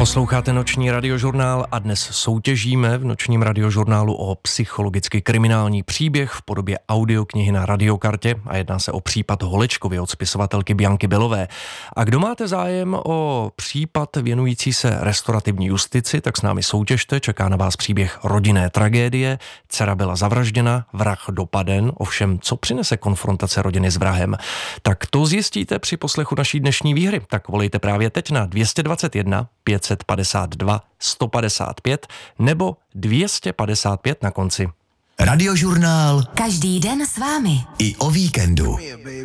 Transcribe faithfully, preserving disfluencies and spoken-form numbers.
Posloucháte Noční radiožurnál a dnes soutěžíme v Nočním radiožurnálu o psychologicky kriminální příběh v podobě audioknihy na radiokartě a jedná se o případ Holečkovy od spisovatelky Bianky Bellové. A kdo máte zájem o případ věnující se restaurativní justici, tak s námi soutěžte, čeká na vás příběh rodinné tragédie, dcera byla zavražděna, vrah dopaden, ovšem co přinese konfrontace rodiny s vrahem? Tak to zjistíte při poslechu naší dnešní výhry, tak volejte právě teď na dvě stě dvacet jedna pět set padesát dva sto padesát pět nebo dvě stě padesát pět na konci. Radiožurnál každý den s vámi. i o víkendu.